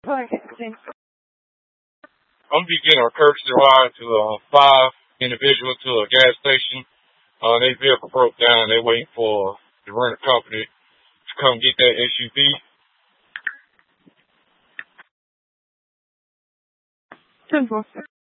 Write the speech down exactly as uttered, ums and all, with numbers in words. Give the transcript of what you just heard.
I'm be getting a courtesy ride to uh, five individuals to a gas station. Uh, their vehicle broke down. They waiting for the rental company to come get that S U V. ten four.